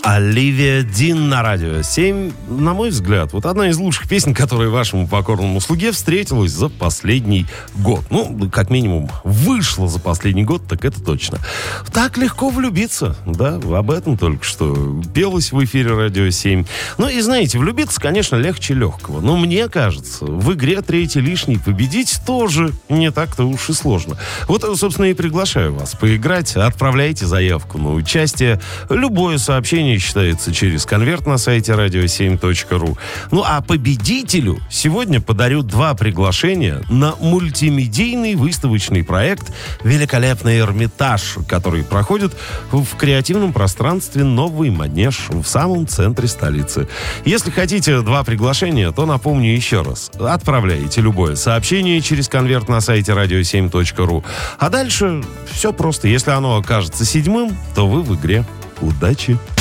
Оливия Дин на радио 7. На мой взгляд, вот одна из лучших песен, которая вашему покорному слуге встретилась за последний год. Ну, как минимум, вышла за последний год, так это точно. Так легко влюбиться, да, об этом только что пелось в эфире радио 7. Ну и знаете, влюбиться, конечно, легче легкого. Но мне кажется, в игре «Третий лишний» победить тоже не так-то уж и сложно. Вот, собственно, и приглашаю вас поиграть. Отправляйте заявку на участие. Любое сообщение считается через конверт на сайте radio7.ru. Ну а победителю сегодня подарю 2 приглашения на мультимедийный выставочный проект «Великолепный Эрмитаж», который проходит в креативном пространстве «Новый Манеж» в самом центре столицы. Если хотите 2 приглашения, то напомню еще раз. Отправляйте любое сообщение через конверт на сайте radio7.ru. А дальше все просто. Если оно окажется 7-м, то вы в игре. Удачи!